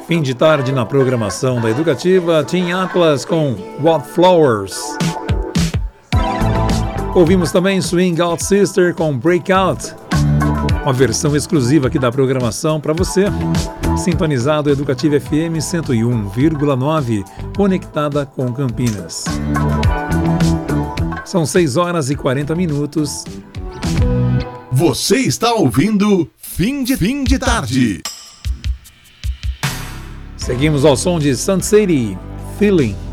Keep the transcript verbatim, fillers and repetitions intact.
Fim de tarde na programação da Educativa, Teen Atlas com Wildflowers. Ouvimos também Swing Out Sister com Breakout, uma versão exclusiva aqui da programação para você, sintonizado Educativa F M cento e um vírgula nove, conectada com Campinas. São seis horas e quarenta minutos. Você está ouvindo Fim de, Fim de Tarde. Seguimos ao som de Sun City, Feeling.